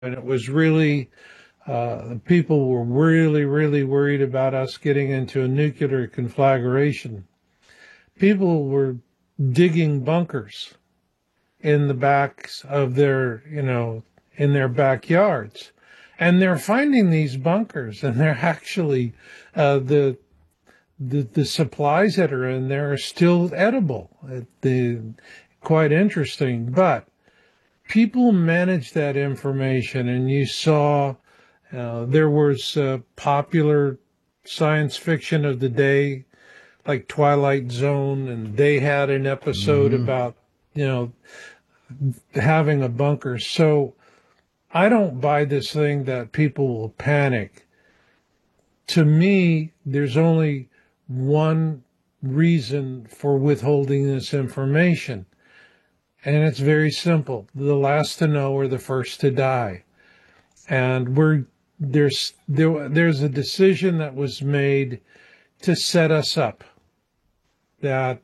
And it was really, people were really, really worried about us getting into a nuclear conflagration. People were digging bunkers in the backs of their, in their backyards. And they're finding these bunkers, and they're actually, the supplies that are in there are still edible. Quite interesting. But people managed that information, and you saw there was popular science fiction of the day, like Twilight Zone, and they had an episode about, having a bunker. So I don't buy this thing that people will panic. To me, there's only one reason for withholding this information. And it's very simple. The last to know are the first to die. And there's a decision that was made to set us up, that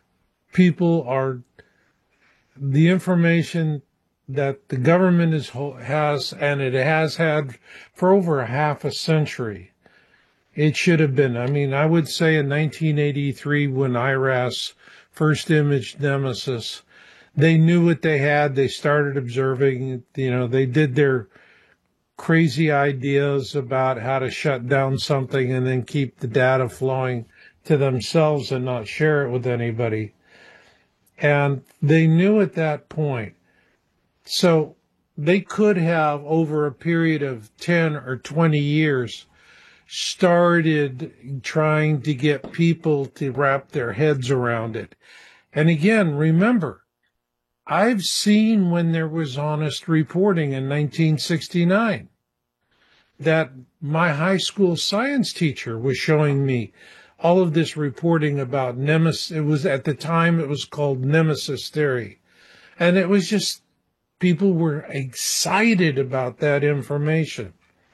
the information that the government has, and it has had for over half a century. It should have been. I mean, I would say in 1983, when IRAS first imaged Nemesis, they knew what they had. They started observing, they did their crazy ideas about how to shut down something and then keep the data flowing to themselves and not share it with anybody. And they knew at that point. So they could have, over a period of 10 or 20 years, started trying to get people to wrap their heads around it. And again, remember, I've seen when there was honest reporting in 1969 that my high school science teacher was showing me all of this reporting about Nemesis. It was, at the time, it was called Nemesis theory. And it was just, people were excited about that information.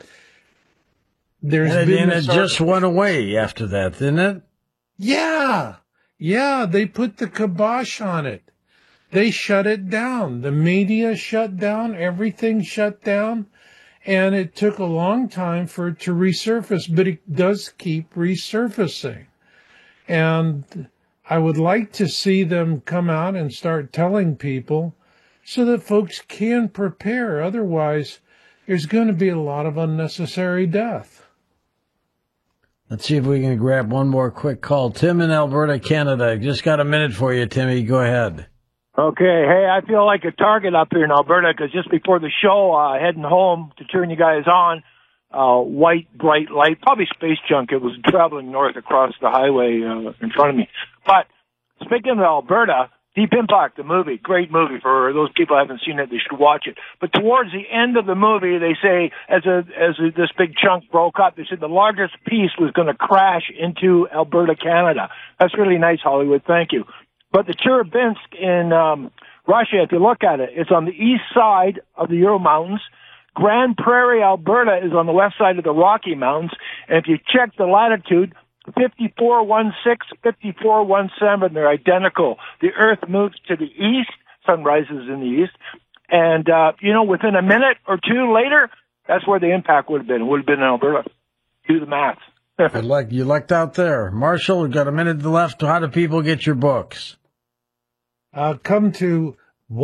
It just went away after that, didn't it? Yeah. Yeah, they put the kibosh on it. They shut it down. The media shut down. Everything shut down. And it took a long time for it to resurface, but it does keep resurfacing. And I would like to see them come out and start telling people so that folks can prepare. Otherwise, there's going to be a lot of unnecessary death. Let's see if we can grab one more quick call. Tim in Alberta, Canada. Just got a minute for you, Timmy. Go ahead. Okay. Hey, I feel like a target up here in Alberta because just before the show, heading home to turn you guys on, white, bright light, probably space junk. It was traveling north across the highway in front of me. But speaking of Alberta, Deep Impact, the movie, great movie. For those people who haven't seen it, they should watch it. But towards the end of the movie, they say, as this big chunk broke up, they said the largest piece was going to crash into Alberta, Canada. That's really nice, Hollywood. Thank you. But the Chelyabinsk in Russia, if you look at it, it's on the east side of the Ural Mountains. Grand Prairie, Alberta is on the west side of the Rocky Mountains. And if you check the latitude, 5416, 5417, they're identical. The Earth moves to the east, sun rises in the east, and, within a minute or two later, that's where the impact would have been. It would have been in Alberta. Do the math. You lucked out there. Marshall, we've got a minute left. How do people get your books? Come to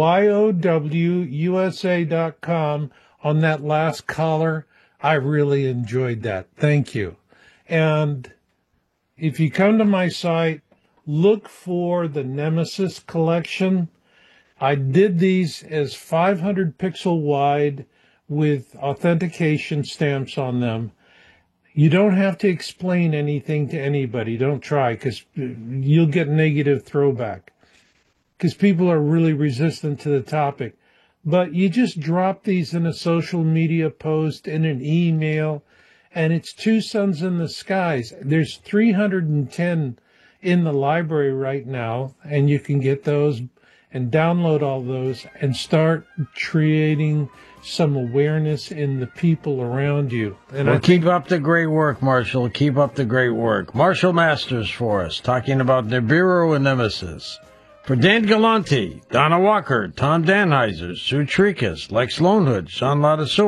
YOWUSA.com on that last caller. I really enjoyed that. Thank you. And if you come to my site, look for the Nemesis collection. I did these as 500 pixel wide with authentication stamps on them. You don't have to explain anything to anybody. Don't try, because you'll get negative throwback, because people are really resistant to the topic. But you just drop these in a social media post, in an email, and it's Two Suns in the Skies. There's 310 in the library right now, and you can get those and download all those and start creating some awareness in the people around you. And keep up the great work, Marshall. Keep up the great work. Marshall Masters for us, talking about Nibiru and Nemesis. For Dan Galante, Donna Walker, Tom Danheiser, Sue Trikas, Lex Lonehood, Sean Ladasor,